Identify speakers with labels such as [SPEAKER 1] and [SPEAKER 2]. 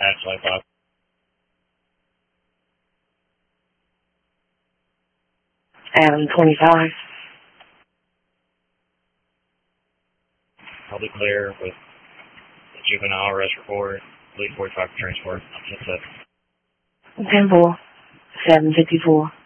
[SPEAKER 1] Ashley 5.
[SPEAKER 2] Adam 25.
[SPEAKER 1] I'll be clear with the juvenile arrest report, lead 45 for transport.
[SPEAKER 2] 10-4, 754.